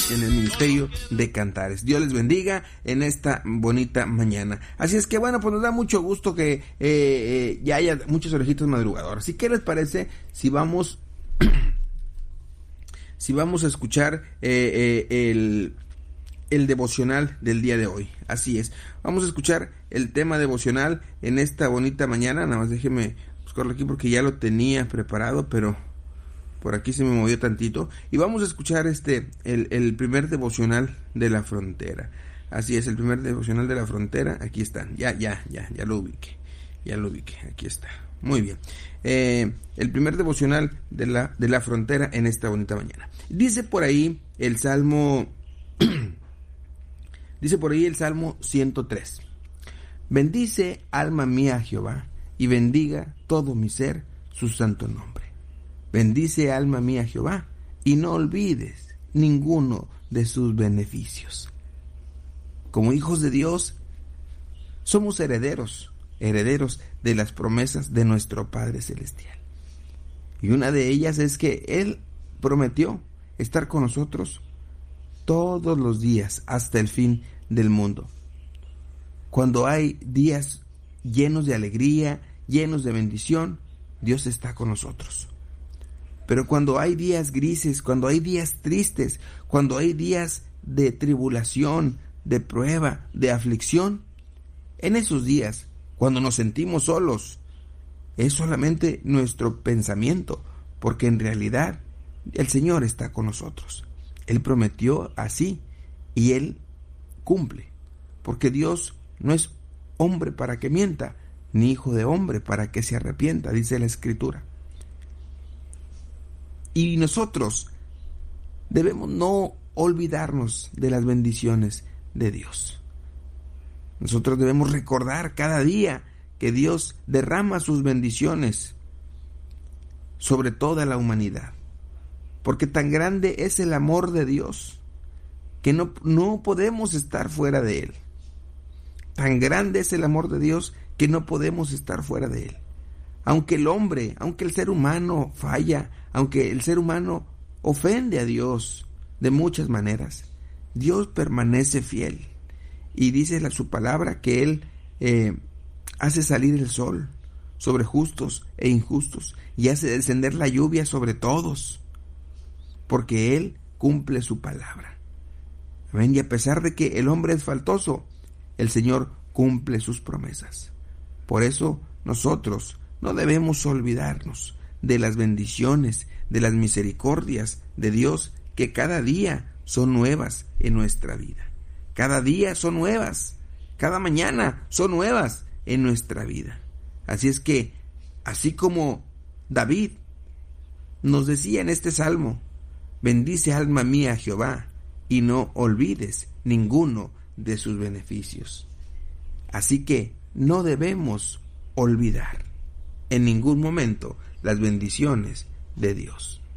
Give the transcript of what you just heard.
en el ministerio de Cantares. Dios les bendiga en esta bonita mañana. Así es que bueno, pues nos da mucho gusto que ya haya muchos orejitos madrugadores. ¿Y qué les parece si vamos a escuchar el devocional del día de hoy? Así es, vamos a escuchar el tema devocional en esta bonita mañana. Nada más déjeme buscarlo aquí porque ya lo tenía preparado, pero por aquí se me movió tantito. Y vamos a escuchar el primer devocional de la frontera. Así es, el primer devocional de la frontera. Aquí están, ya lo ubiqué. Aquí está. Muy bien. El primer devocional de la frontera en esta bonita mañana. Dice por ahí el Salmo 103. Bendice, alma mía, a Jehová, y bendiga todo mi ser su santo nombre. Bendice, alma mía, a Jehová, y no olvides ninguno de sus beneficios. Como hijos de Dios, somos herederos de las promesas de nuestro Padre Celestial. Y una de ellas es que Él prometió estar con nosotros todos los días hasta el fin del mundo. Cuando hay días llenos de alegría, llenos de bendición, Dios está con nosotros. Pero cuando hay días grises, cuando hay días tristes, cuando hay días de tribulación, de prueba, de aflicción, en esos días, cuando nos sentimos solos, es solamente nuestro pensamiento, porque en realidad el Señor está con nosotros. Él prometió así y Él cumple, porque Dios no es hombre para que mienta, ni hijo de hombre para que se arrepienta, dice la Escritura. Y nosotros debemos no olvidarnos de las bendiciones de Dios. Nosotros debemos recordar cada día que Dios derrama sus bendiciones sobre toda la humanidad. Porque tan grande es el amor de Dios que no podemos estar fuera de Él. Tan grande es el amor de Dios que no podemos estar fuera de Él. Aunque el ser humano falla, aunque el ser humano ofende a Dios de muchas maneras, Dios permanece fiel. Y dice su palabra que Él hace salir el sol sobre justos e injustos y hace descender la lluvia sobre todos, porque Él cumple su palabra. Amén. Y a pesar de que el hombre es faltoso, el Señor cumple sus promesas. Por eso nosotros no debemos olvidarnos de las bendiciones, de las misericordias de Dios, que cada día son nuevas en nuestra vida. Cada día son nuevas, cada mañana son nuevas en nuestra vida. Así es que, así como David nos decía en este salmo, bendice alma mía a Jehová y no olvides ninguno de sus beneficios. Así que no debemos olvidar en ningún momento las bendiciones de Dios.